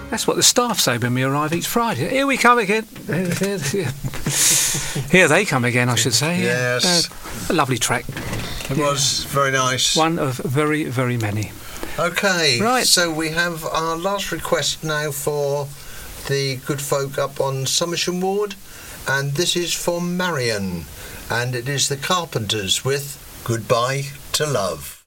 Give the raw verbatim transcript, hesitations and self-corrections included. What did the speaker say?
That's what the staff say when we arrive each Friday. Here we come again. Here they come again, I should say. Yes. Uh, a lovely track. It yeah. was very nice. One of very, very many. Okay, right. So we have our last request now for the good folk up on Somersham Ward, and this is for Marion, and it is the Carpenters with Goodbye to Love.